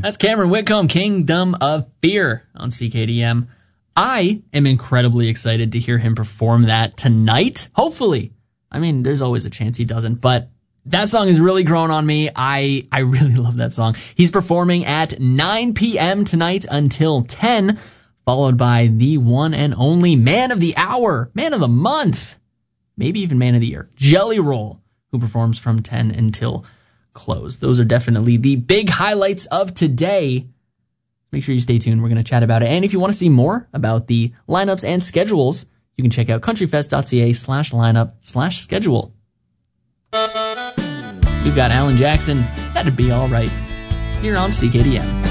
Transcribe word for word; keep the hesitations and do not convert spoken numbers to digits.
That's Cameron Whitcomb, Kingdom of Fear on C K D M. I am incredibly excited to hear him perform that tonight. Hopefully. I mean, there's always a chance he doesn't, but that song has really grown on me. I, I really love that song. He's performing at nine p.m. tonight until ten, followed by the one and only man of the hour, man of the month, maybe even man of the year, Jelly Roll, who performs from ten until close. Those are definitely the big highlights of today. Make sure you stay tuned. We're going to chat about it. And if you want to see more about the lineups and schedules, you can check out countryfest.ca slash lineup slash schedule. We've got Alan Jackson, That'd Be All Right, here on C K D M.